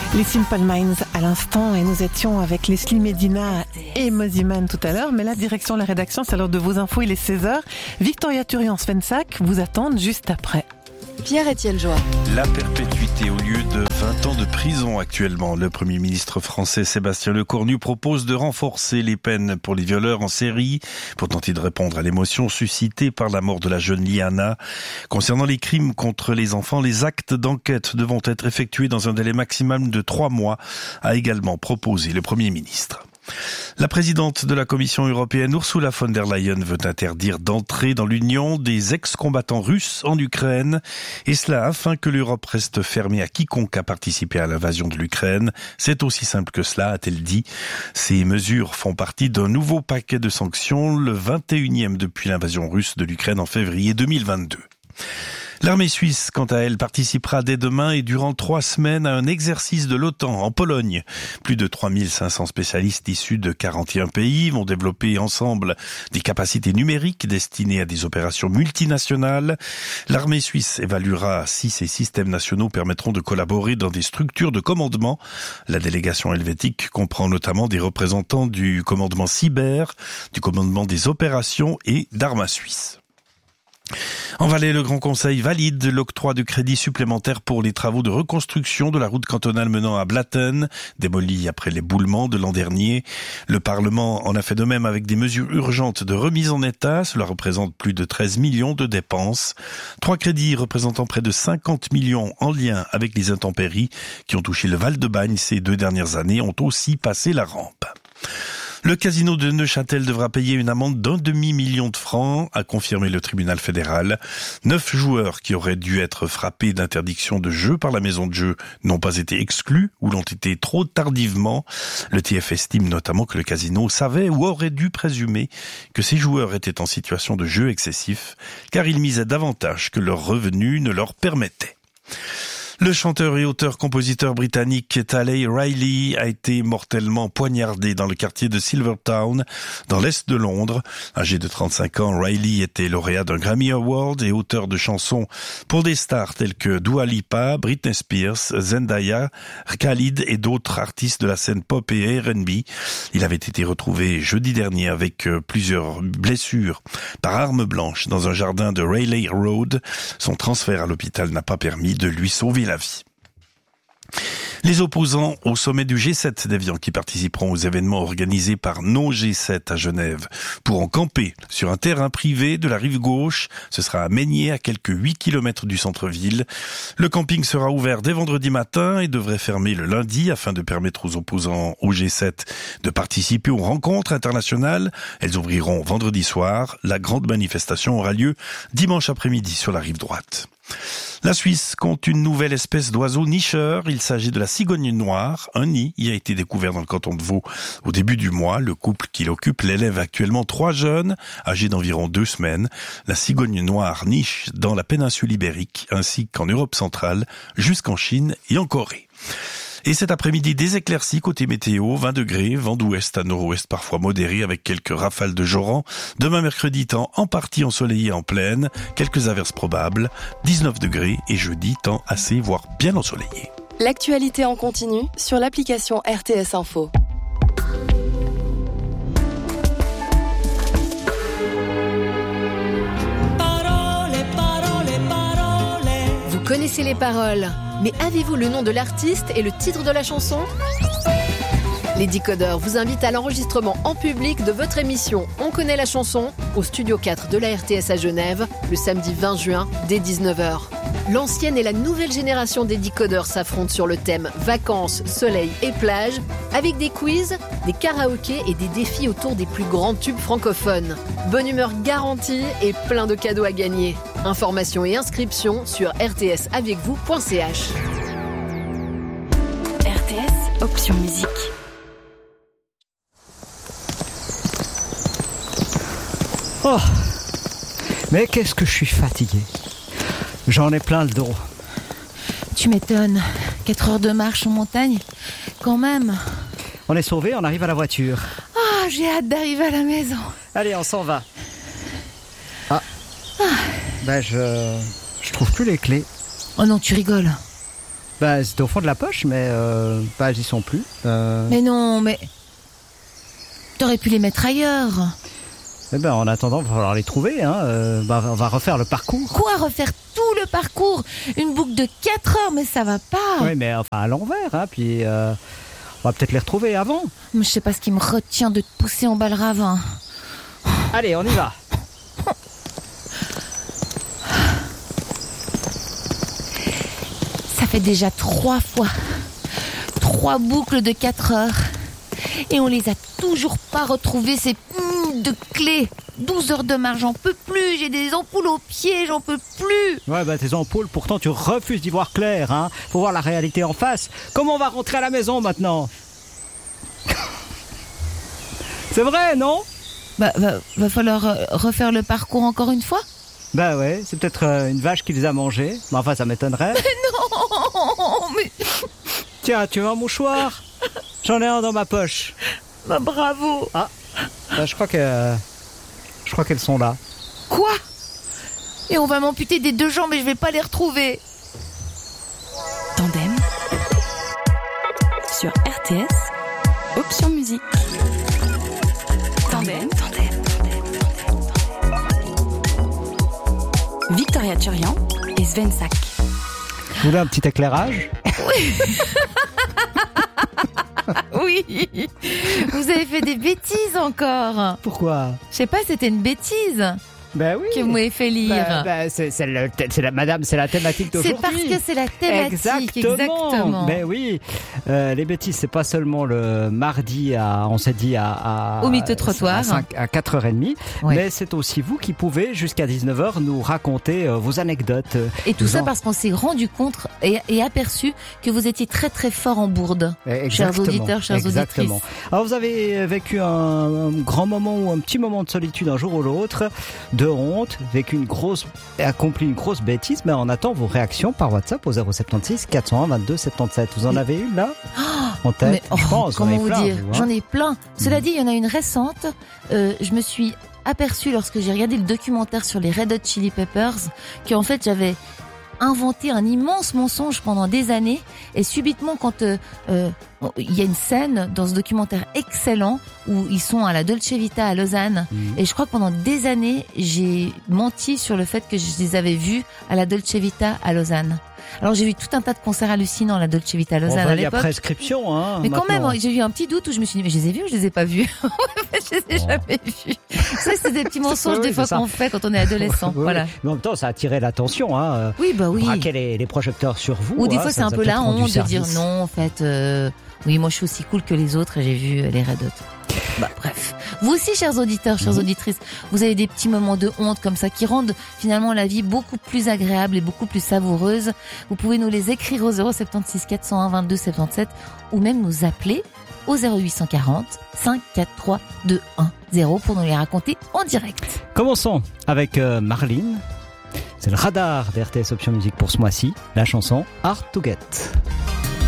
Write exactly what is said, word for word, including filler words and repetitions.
Les Simple Minds à l'instant, et nous étions avec Leslie Medina et Moziman tout à l'heure, mais là, direction la rédaction, c'est l'heure de vos infos, il est seize heures. Victoria Turian, Svensac vous attendent juste après. Pierre-Étienne Joie. La perpétuité au lieu de vingt ans de prison actuellement. Le Premier ministre français Sébastien Lecornu propose de renforcer les peines pour les violeurs en série pour tenter de répondre à l'émotion suscitée par la mort de la jeune Liana. Concernant les crimes contre les enfants, les actes d'enquête devront être effectués dans un délai maximal de trois mois, a également proposé le Premier ministre. La présidente de la Commission européenne, Ursula von der Leyen, veut interdire d'entrer dans l'Union des ex-combattants russes en Ukraine, et cela afin que l'Europe reste fermée à quiconque a participé à l'invasion de l'Ukraine. C'est aussi simple que cela, a-t-elle dit. Ces mesures font partie d'un nouveau paquet de sanctions, le vingt et unième depuis l'invasion russe de l'Ukraine en février deux mille vingt-deux. L'armée suisse, quant à elle, participera dès demain et durant trois semaines à un exercice de l'OTAN en Pologne. Plus de trois mille cinq cents spécialistes issus de quarante et un pays vont développer ensemble des capacités numériques destinées à des opérations multinationales. L'armée suisse évaluera si ces systèmes nationaux permettront de collaborer dans des structures de commandement. La délégation helvétique comprend notamment des représentants du commandement cyber, du commandement des opérations et d'Arma Suisse. En Valais, le Grand Conseil valide l'octroi de crédits supplémentaires pour les travaux de reconstruction de la route cantonale menant à Blatten, démolie après l'éboulement de l'an dernier. Le Parlement en a fait de même avec des mesures urgentes de remise en état. Cela représente plus de treize millions de dépenses. Trois crédits représentant près de cinquante millions en lien avec les intempéries qui ont touché le Val-de-Bagne ces deux dernières années ont aussi passé la rampe. Le casino de Neuchâtel devra payer une amende d'un demi-million de francs, a confirmé le tribunal fédéral. Neuf joueurs qui auraient dû être frappés d'interdiction de jeu par la maison de jeu n'ont pas été exclus ou l'ont été trop tardivement. Le T F estime notamment que le casino savait ou aurait dû présumer que ces joueurs étaient en situation de jeu excessif, car ils misaient davantage que leurs revenus ne leur permettaient. Le chanteur et auteur-compositeur britannique Talley Riley a été mortellement poignardé dans le quartier de Silvertown, dans l'est de Londres. Âgé de trente-cinq ans, Riley était lauréat d'un Grammy Award et auteur de chansons pour des stars telles que Dua Lipa, Britney Spears, Zendaya, Khalid et d'autres artistes de la scène pop et R and B. Il avait été retrouvé jeudi dernier avec plusieurs blessures par arme blanche dans un jardin de Rayleigh Road. Son transfert à l'hôpital n'a pas permis de lui sauver la vie. Les opposants au sommet du G sept d'Évian qui participeront aux événements organisés par No G sept à Genève pourront camper sur un terrain privé de la rive gauche. Ce sera à Meigné, à quelques huit kilomètres du centre-ville. Le camping sera ouvert dès vendredi matin et devrait fermer le lundi afin de permettre aux opposants au G sept de participer aux rencontres internationales. Elles ouvriront vendredi soir. La grande manifestation aura lieu dimanche après-midi sur la rive droite. La Suisse compte une nouvelle espèce d'oiseau nicheur. Il s'agit de la cigogne noire. Un nid y a été découvert dans le canton de Vaud au début du mois. Le couple qui l'occupe l'élève actuellement trois jeunes, âgés d'environ deux semaines. La cigogne noire niche dans la péninsule ibérique ainsi qu'en Europe centrale, jusqu'en Chine et en Corée. Et cet après-midi, des éclaircies côté météo, vingt degrés, vent d'ouest à nord-ouest parfois modéré avec quelques rafales de joran. Demain mercredi, temps en partie ensoleillé en plaine, quelques averses probables, dix-neuf degrés et jeudi, temps assez voire bien ensoleillé. L'actualité en continu sur l'application R T S Info. Vous connaissez les paroles, mais avez-vous le nom de l'artiste et le titre de la chanson ? Les Décodeurs vous invitent à l'enregistrement en public de votre émission On connaît la chanson au studio quatre de la R T S à Genève le samedi vingt juin dès dix-neuf heures. L'ancienne et la nouvelle génération des Décodeurs s'affrontent sur le thème vacances, soleil et plage avec des quiz, des karaokés et des défis autour des plus grands tubes francophones. Bonne humeur garantie et plein de cadeaux à gagner. Informations et inscriptions sur r t s avec vous point c h. R T S, option musique. Oh, mais qu'est-ce que je suis fatigué. J'en ai plein le dos. Tu m'étonnes. Quatre heures de marche en montagne, quand même. On est sauvés, on arrive à la voiture. Oh, j'ai hâte d'arriver à la maison. Allez, on s'en va. Ah, ah. Ben je... je trouve plus les clés. Oh non, tu rigoles. Bah, c'était au fond de la poche, mais euh, bah, j'y sont plus. Euh... Mais non, mais... T'aurais pu les mettre ailleurs. Eh ben, en attendant, il va falloir les trouver. Hein. Euh, bah, on va refaire le parcours. Quoi, refaire tout le parcours? Une boucle de quatre heures, mais ça va pas. Oui, mais enfin à l'envers. Hein, puis euh, on va peut-être les retrouver avant. Mais je sais pas ce qui me retient de te pousser en bas le ravin. Allez, on y va. Ça fait déjà trois fois. Trois boucles de quatre heures. Et on les a toujours pas retrouvées, ces hum, de clés. douze heures de marche, j'en peux plus. J'ai des ampoules aux pieds, j'en peux plus. Ouais, bah tes ampoules, pourtant tu refuses d'y voir clair. Hein. Faut voir la réalité en face. Comment on va rentrer à la maison maintenant? C'est vrai, non? Bah, va, va falloir euh, refaire le parcours encore une fois? Bah ouais, c'est peut-être euh, une vache qui les a mangés. Mais enfin, ça m'étonnerait. Mais non, mais... Tiens, tu veux un mouchoir? J'en ai un dans ma poche. Bah bravo. Ah, bah, je crois que... Euh, je crois qu'elles sont là. Quoi? Et on va m'amputer des deux jambes et je vais pas les retrouver. Tandem sur R T S, option musique. Tandem, tandem, tandem, tandem. Victoria Turian et Sven Sack. Vous voulez un petit éclairage? Oui. Oui. Vous avez fait des bêtises encore. Pourquoi? Je sais pas, c'était une bêtise. Ben oui. Que vous m'avez fait lire. Ben, ben, c'est, c'est, le, c'est la madame, c'est la thématique d'aujourd'hui. C'est parce que c'est la thématique. Exactement. Exactement. Ben oui. Euh, les bêtises, c'est pas seulement le mardi à, on s'est dit à, à au mythe trottoir à, cinq, à quatre heures trente, ouais. Mais c'est aussi vous qui pouvez jusqu'à dix-neuf heures nous raconter euh, vos anecdotes. Et tout nous ça en... parce qu'on s'est rendu compte et, et aperçu que vous étiez très très fort en bourde. Exactement. Chers auditeurs, chers Exactement. auditrices. Alors vous avez vécu un, un grand moment ou un petit moment de solitude un jour ou l'autre, de honte, vécu une grosse, accompli une grosse bêtise, mais on attend vos réactions par WhatsApp au zéro soixante-seize quatre cent un vingt-deux soixante-dix-sept. Vous en avez une là? Oh, en tête, mais, oh, je pense. Comment vous plein, dire? vous, hein. J'en ai plein. Cela dit, il y en a une récente. Euh, je me suis aperçue lorsque j'ai regardé le documentaire sur les Red Hot Chili Peppers qu'en fait j'avais inventé un immense mensonge pendant des années et subitement quand euh, euh, il y a une scène dans ce documentaire excellent où ils sont à la Dolce Vita à Lausanne mmh. et je crois que pendant des années j'ai menti sur le fait que je les avais vus à la Dolce Vita à Lausanne. Alors j'ai vu tout un tas de concerts hallucinants à la Dolce Vita à Lausanne bon, à l'époque. Il y a prescription, hein. Mais quand maintenant. même, j'ai eu un petit doute où je me suis dit, mais je les ai vus ou je les ai pas vus? Je les ai oh. jamais vus. Ça, c'est des petits mensonges oui, des fois qu'on fait quand on est adolescent. Oui, voilà. Mais en même temps, ça a attiré l'attention, hein. Oui, bah oui. Braquer les, les projecteurs sur vous. Ou des hein, fois, c'est un peu la honte de dire non, en fait, euh, oui, moi je suis aussi cool que les autres et j'ai vu les Red Hot. Bah, bref. Vous aussi, chers auditeurs, chères mmh. auditrices, vous avez des petits moments de honte comme ça qui rendent finalement la vie beaucoup plus agréable et beaucoup plus savoureuse. Vous pouvez nous les écrire au zéro soixante-seize quatre cent un vingt-deux soixante-dix-sept ou même nous appeler au zéro huit cent quarante cinq quatre trois deux un zéro pour nous les raconter en direct. Commençons avec euh, Marlene. C'est le radar d'R T S Option Musique pour ce mois-ci. La chanson Hard to Get.